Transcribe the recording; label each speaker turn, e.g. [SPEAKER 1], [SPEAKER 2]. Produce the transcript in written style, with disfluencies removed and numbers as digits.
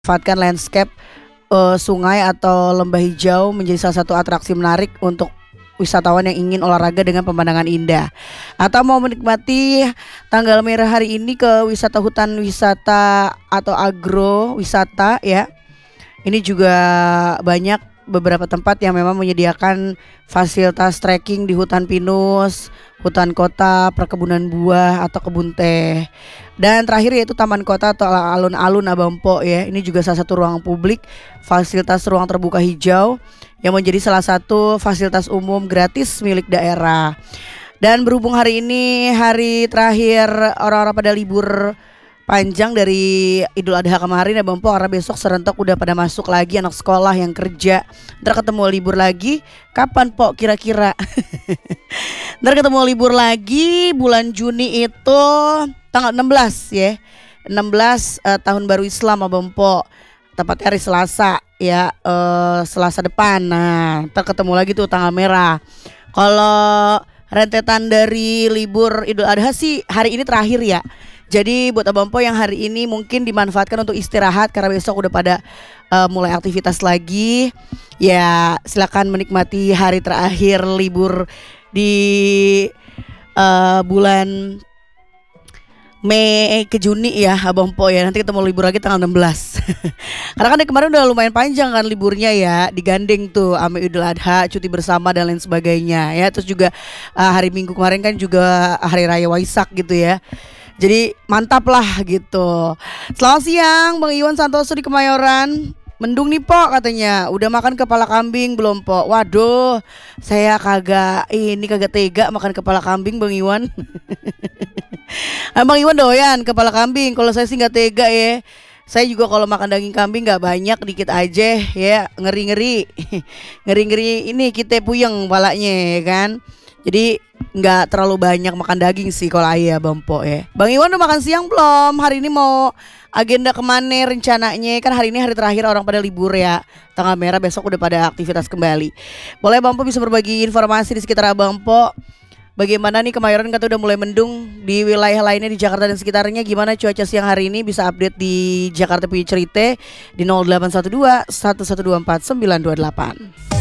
[SPEAKER 1] memanfaatkan landscape sungai atau lembah hijau menjadi salah satu atraksi menarik untuk wisatawan yang ingin olahraga dengan pemandangan indah atau mau menikmati tanggal merah hari ini ke wisata hutan wisata atau agro wisata ya. Ini juga banyak beberapa tempat yang memang menyediakan fasilitas trekking di hutan pinus, hutan kota, perkebunan buah atau kebun teh. Dan terakhir yaitu taman kota atau alun-alun Abampo ya. Ini juga salah satu ruang publik, fasilitas ruang terbuka hijau yang menjadi salah satu fasilitas umum gratis milik daerah. Dan berhubung hari ini hari terakhir orang-orang pada libur panjang dari Idul Adha kemarin ya Bampo, karena besok serentak udah pada masuk lagi anak sekolah yang kerja. Ntar ketemu libur lagi kapan Po kira-kira? Ntar ketemu libur lagi bulan Juni itu tanggal 16 ya. 16 tahun baru Islam Bampo. Tepatnya hari Selasa ya, Selasa depan. Nah, ntar ketemu lagi tuh tanggal merah. Kalau rentetan dari libur Idul Adha sih hari ini terakhir ya. Jadi buat Abampo yang hari ini mungkin dimanfaatkan untuk istirahat karena besok udah pada mulai aktivitas lagi. Ya silakan menikmati hari terakhir libur di bulan Mei ke Juni ya Abampo ya. Nanti kita mau libur lagi tanggal 16. Karena kan kemarin udah lumayan panjang kan liburnya ya, digandeng tuh sama Idul Adha, cuti bersama dan lain sebagainya ya. Terus juga hari Minggu kemarin kan juga hari raya Waisak gitu ya. Jadi mantap lah gitu. Selamat siang Bang Iwan Santoso di Kemayoran. Mendung nih Po katanya. Udah makan kepala kambing belum Po? Waduh, saya kagak tega makan kepala kambing Bang Iwan. Bang Iwan doyan kepala kambing. Kalau saya sih gak tega ya. Saya juga kalau makan daging kambing gak banyak, dikit aja ya. Ngeri-ngeri. Ngeri-ngeri ini kita puyeng palanya ya kan. Jadi nggak terlalu banyak makan daging sih kalau ayah Bampo ya. Bang Iwan udah makan siang belum? Hari ini mau agenda kemana rencananya? Kan hari ini hari terakhir orang pada libur ya. Tanggal merah besok udah pada aktivitas kembali. Boleh Bampo bisa berbagi informasi di sekitar Bampo. Bagaimana nih Kemayoran kata udah mulai mendung. Di wilayah lainnya di Jakarta dan sekitarnya gimana cuaca siang hari ini? Bisa update di Jakarta punya cerita di 0812 1124 928.